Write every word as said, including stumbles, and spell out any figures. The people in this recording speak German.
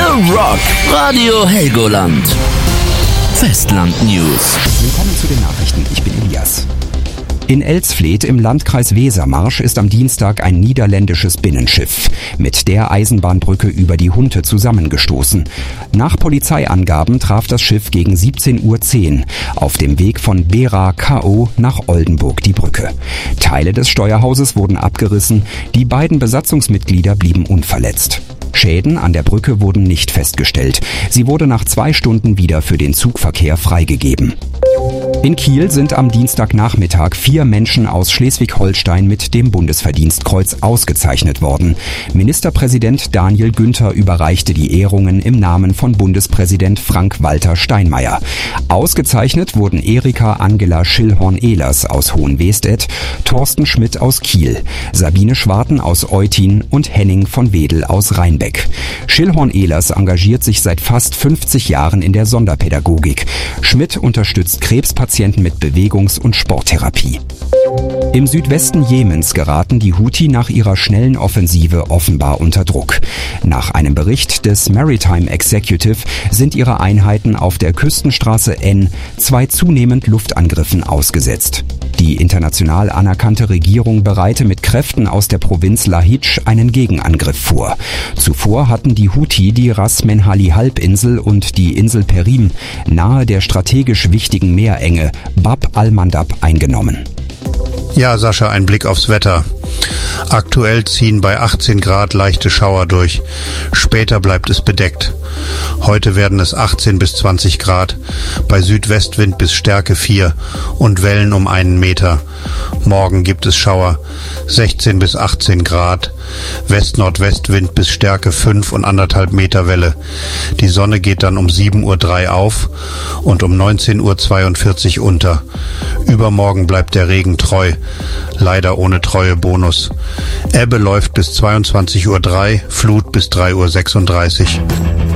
The Rock. Radio Helgoland. Festland News. Willkommen zu den Nachrichten. Ich bin Elias. In Elsfleth im Landkreis Wesermarsch ist am Dienstag ein niederländisches Binnenschiff mit der Eisenbahnbrücke über die Hunte zusammengestoßen. Nach Polizeiangaben traf das Schiff gegen siebzehn Uhr zehn auf dem Weg von Bera K O nach Oldenburg die Brücke. Teile des Steuerhauses wurden abgerissen, die beiden Besatzungsmitglieder blieben unverletzt. Schäden an der Brücke wurden nicht festgestellt. Sie wurde nach zwei Stunden wieder für den Zugverkehr freigegeben. In Kiel sind am Dienstagnachmittag vier Menschen aus Schleswig-Holstein mit dem Bundesverdienstkreuz ausgezeichnet worden. Ministerpräsident Daniel Günther überreichte die Ehrungen im Namen von Bundespräsident Frank-Walter Steinmeier. Ausgezeichnet wurden Erika Angela Schillhorn-Ehlers aus Hohenwestedt, Thorsten Schmidt aus Kiel, Sabine Schwarten aus Eutin und Henning von Wedel aus Rheinbeck. Schillhorn-Ehlers engagiert sich seit fast fünfzig Jahren in der Sonderpädagogik. Schmidt unterstützt Krebspatienten mit Bewegungs- und Sporttherapie. Im Südwesten Jemens geraten die Houthi nach ihrer schnellen Offensive offenbar unter Druck. Nach einem Bericht des Maritime Executive sind ihre Einheiten auf der Küstenstraße N zwei zunehmend Luftangriffen ausgesetzt. Die international anerkannte Regierung bereite mit Kräften aus der Provinz Lahitsch einen Gegenangriff vor. Zuvor hatten die Houthi die Ras-Menhali-Halbinsel und die Insel Perim nahe der strategisch wichtigen Meerenge Bab al-Mandab eingenommen. Ja, Sascha, ein Blick aufs Wetter. Aktuell ziehen bei achtzehn Grad leichte Schauer durch. Später bleibt es bedeckt. Heute werden es achtzehn bis zwanzig Grad, bei Südwestwind bis Stärke vier und Wellen um einen Meter. Morgen gibt es Schauer, sechzehn bis achtzehn Grad, West-Nordwestwind bis Stärke fünf und anderthalb Meter Welle. Die Sonne geht dann um sieben Uhr drei auf und um neunzehn Uhr zweiundvierzig unter. Übermorgen bleibt der Regen treu, leider ohne Treuebonus. Ebbe läuft bis zweiundzwanzig Uhr drei, Flut bis drei Uhr sechsunddreißig.